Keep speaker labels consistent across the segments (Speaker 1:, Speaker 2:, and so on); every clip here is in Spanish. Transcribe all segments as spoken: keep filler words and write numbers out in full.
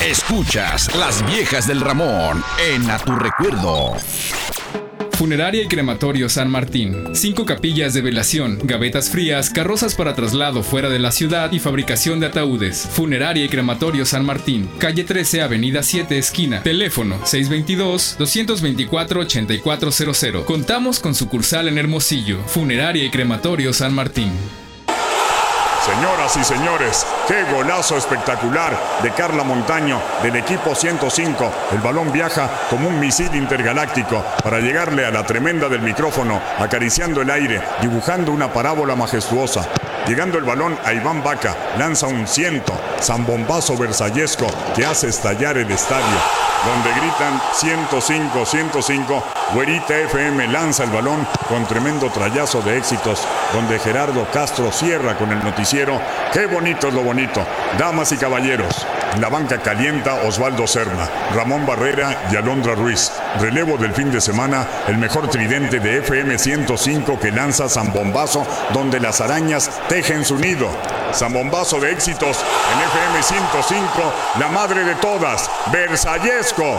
Speaker 1: Escuchas Las Viejas del Ramón en A Tu Recuerdo.
Speaker 2: Funeraria y Crematorio San Martín. Cinco capillas de velación, gavetas frías, carrozas para traslado fuera de la ciudad y fabricación de ataúdes. Funeraria y Crematorio San Martín. Calle trece, Avenida siete, esquina. Teléfono seis dos dos, dos dos cuatro, ocho cuatro cero cero. Contamos con sucursal en Hermosillo. Funeraria y Crematorio San Martín.
Speaker 3: Señoras y señores, qué golazo espectacular de Carla Montaño del equipo ciento cinco. El balón viaja como un misil intergaláctico para llegarle a la tremenda del micrófono, acariciando el aire, dibujando una parábola majestuosa. Llegando el balón a Iván Vaca, lanza un ciento, zambombazo versallesco que hace estallar el estadio, donde gritan ciento cinco, ciento cinco. Güerita F M lanza el balón con tremendo trayazo de éxitos, donde Gerardo Castro cierra con el noticiero. ¡Qué bonito es lo bonito! Damas y caballeros, en la banca calienta Osvaldo Serna, Ramón Barrera y Alondra Ruiz. Relevo del fin de semana, el mejor tridente de F M ciento cinco que lanza Zambombazo, donde las arañas tejen su nido. Zambombazo de éxitos en F M ciento cinco, la madre de todas, versallesco.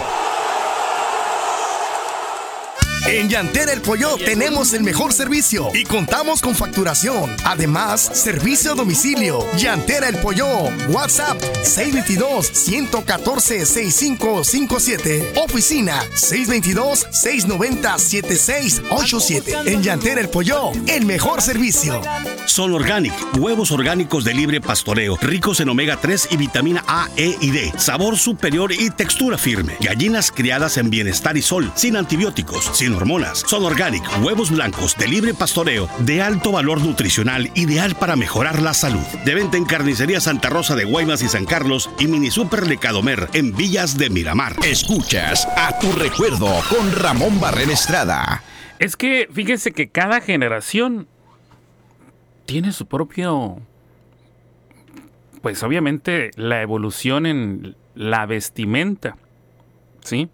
Speaker 4: En Llantera El Pollo tenemos el mejor servicio y contamos con facturación. Además, servicio a domicilio. Llantera El Pollo. WhatsApp seis dos dos, uno uno cuatro, seis cinco cinco siete. Oficina seis dos dos, seis nueve cero, siete seis ocho siete. En Llantera El Pollo, el mejor servicio.
Speaker 5: Sol Organic, huevos orgánicos de libre pastoreo, ricos en omega tres y vitamina A, E y D. Sabor superior y textura firme. Gallinas criadas en bienestar y sol, sin antibióticos, sin hormonas. Sol Organic, huevos blancos de libre pastoreo, de alto valor nutricional, ideal para mejorar la salud. De venta en Carnicería Santa Rosa de Guaymas y San Carlos y Mini Super Lecadomer en Villas de Miramar.
Speaker 1: Escuchas A Tu Recuerdo con Ramón Barrera Estrada.
Speaker 6: Es que fíjense que cada generación tiene su propio, pues obviamente la evolución en la vestimenta, ¿sí?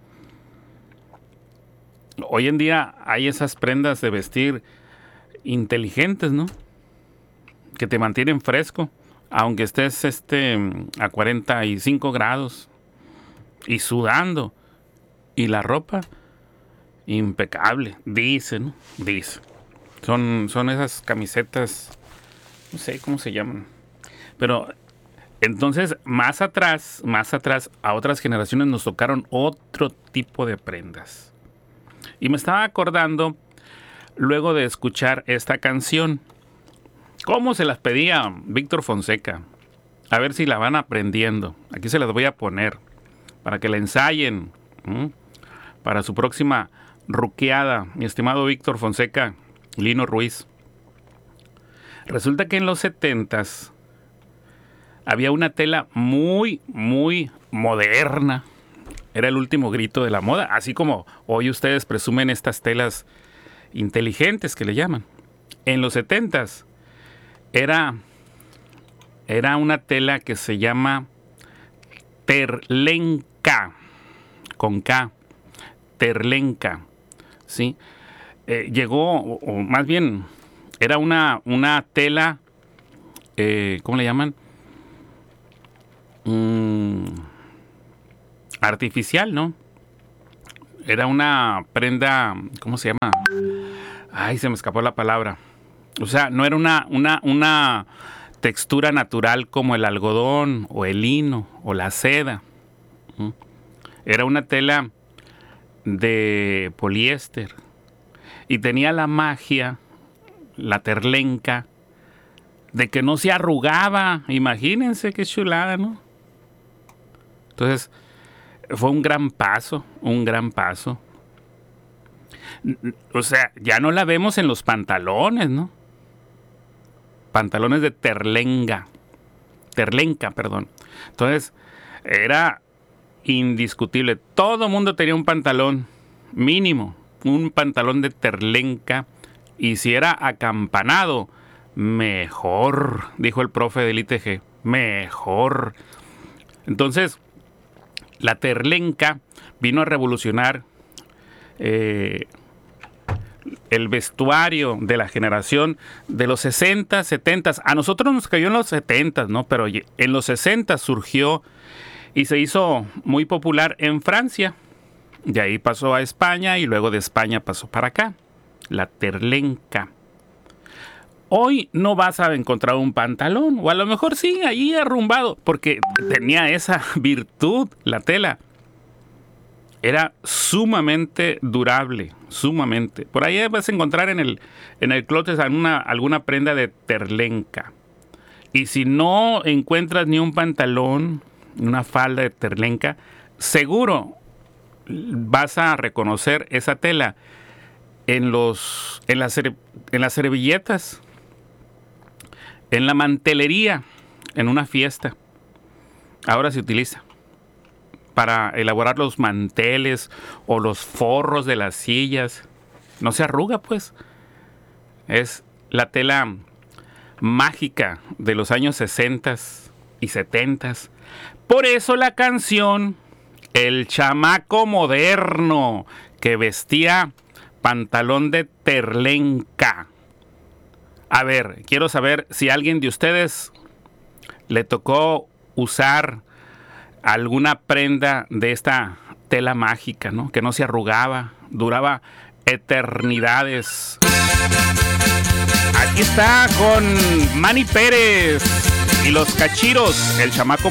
Speaker 6: Hoy en día hay esas prendas de vestir inteligentes, ¿no? Que te mantienen fresco, aunque estés este, a cuarenta y cinco grados y sudando. Y la ropa, impecable, dice, ¿no? Dice. Son, son esas camisetas, no sé cómo se llaman. Pero entonces, más atrás, más atrás, a otras generaciones nos tocaron otro tipo de prendas. Y me estaba acordando, luego de escuchar esta canción, cómo se las pedía Víctor Fonseca. A ver si la van aprendiendo. Aquí se las voy a poner para que la ensayen. ¿Mm? Para su próxima ruqueada, mi estimado Víctor Fonseca, Lino Ruiz. Resulta que en los setentas había una tela muy, muy moderna. Era el último grito de la moda, así como hoy ustedes presumen estas telas inteligentes que le llaman. En los setentas era, era una tela que se llama terlenca, con K, terlenca, ¿sí? Eh, llegó, o, o más bien, era una, una tela, eh, ¿cómo le llaman? Mm, artificial, ¿no? Era una prenda, ¿cómo se llama? Ay, se me escapó la palabra. O sea, no era una, una, una textura natural como el algodón o el lino o la seda. ¿Mm? Era una tela de poliéster y tenía la magia, la terlenca, de que no se arrugaba. Imagínense qué chulada, ¿no? Entonces, fue un gran paso, un gran paso. O sea, ya no la vemos en los pantalones, ¿no? Pantalones de terlenga. Terlenca, perdón. Entonces, era indiscutible. Todo mundo tenía un pantalón mínimo, un pantalón de terlenca. Y si era acampanado, mejor, dijo el profe del I T G. Mejor. Entonces, la terlenca vino a revolucionar eh, el vestuario de la generación de los sesenta, setenta. A nosotros nos cayó en los setenta, ¿no? Pero en los sesenta surgió y se hizo muy popular en Francia. De ahí pasó a España y luego de España pasó para acá. La terlenca. Hoy no vas a encontrar un pantalón, o a lo mejor sí, ahí arrumbado, porque tenía esa virtud la tela. Era sumamente durable, sumamente. Por ahí vas a encontrar en el, en el closet alguna, alguna prenda de terlenca. Y si no encuentras ni un pantalón, una falda de terlenca, seguro vas a reconocer esa tela en, los, en, las, en las servilletas, en la mantelería, en una fiesta. Ahora se utiliza para elaborar los manteles o los forros de las sillas. No se arruga, pues. Es la tela mágica de los años sesenta y setenta. Por eso la canción El chamaco moderno que vestía pantalón de terlenca. A ver, quiero saber si a alguien de ustedes le tocó usar alguna prenda de esta tela mágica, ¿no? Que no se arrugaba, duraba eternidades. Aquí está con Manny Pérez y los Cachiros, El chamaco